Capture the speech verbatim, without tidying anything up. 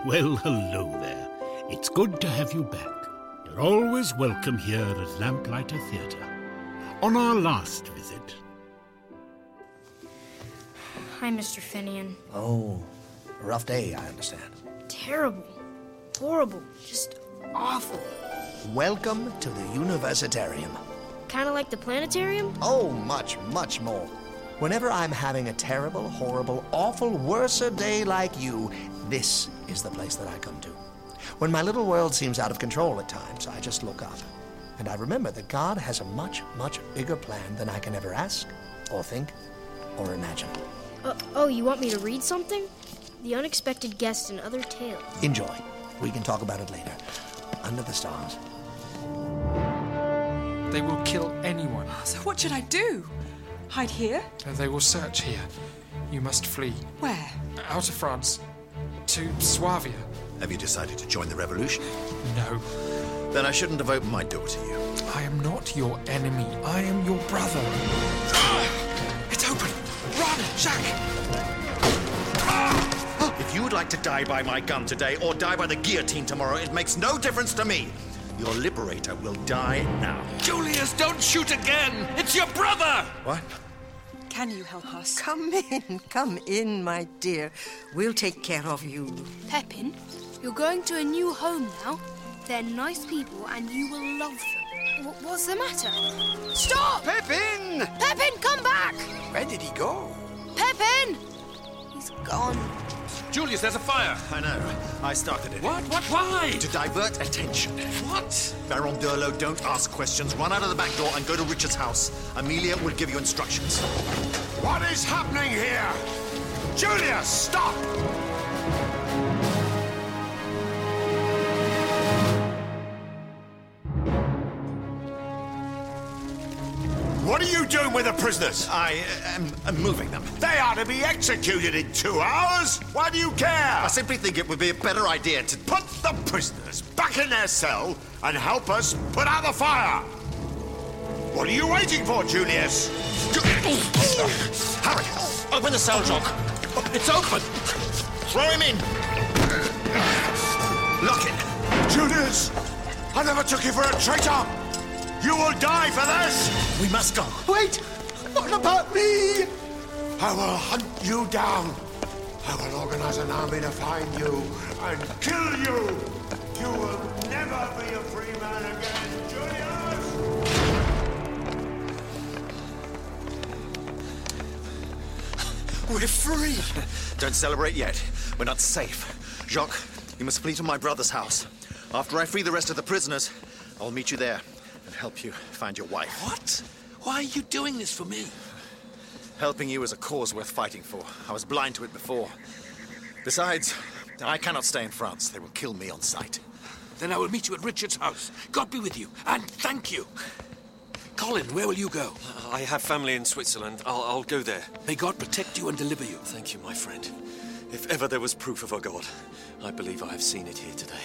Well, hello there. It's good to have you back. You're always welcome here at Lamplighter Theatre. On our last visit... Hi, Mister Finian. Oh, a rough day, I understand. Terrible. Horrible. Just awful. Welcome to the Universitarium. Kind of like the planetarium? Oh, much, much more. Whenever I'm having a terrible, horrible, awful, worser day like you, this is the place that I come to. When my little world seems out of control at times, I just look up. And I remember that God has a much, much bigger plan than I can ever ask, or think, or imagine. Uh, oh, you want me to read something? The Unexpected Guest and Other Tales. Enjoy. We can talk about it later. Under the stars. They will kill anyone. So what should I do? Hide here? And they will search here. You must flee. Where? Out of France. To Swavia. Have you decided to join the revolution? No. Then I shouldn't have opened my door to you. I am not your enemy. I am your brother. It's open! Run, Jacques! If you would like to die by my gun today or die by the guillotine tomorrow, it makes no difference to me. Your liberator will die now. Julius, don't shoot again! It's your brother! What? Can you help us? Come in, come in, my dear. We'll take care of you. Pepin, you're going to a new home now. They're nice people and you will love them. W- what's the matter? Stop! Pepin! Pepin, come back! Where did he go? Pepin! He's gone. Julius, there's a fire. I know. I started it. What? What? Why? To divert attention. What? Baron Durlo, don't ask questions. Run out of the back door and go to Richard's house. Amelia will give you instructions. What is happening here? Julius, stop! What are you doing with the prisoners? I am I'm moving them. They are to be executed in two hours. Why do you care? I simply think it would be a better idea to... Put the prisoners back in their cell and help us put out the fire. What are you waiting for, Julius? Hurry! Open the cell, Jacques. It's open. Throw him in. Lock it. Julius, I never took you for a traitor. You will die for this! We must go. Wait! What about me? I will hunt you down. I will organize an army to find you and kill you. You will never be a free man again, Julius! We're free. Don't celebrate yet. We're not safe. Jacques, you must flee to my brother's house. After I free the rest of the prisoners, I'll meet you there. And help you find your wife. What? Why are you doing this for me? Helping you is a cause worth fighting for. I was blind to it before. Besides, I cannot stay in France. They will kill me on sight. Then I will meet you at Richard's house. God be with you, and thank you. Colin, where will you go? I have family in Switzerland. I'll, I'll go there. May God protect you and deliver you. Thank you, my friend. If ever there was proof of a God, I believe I have seen it here today.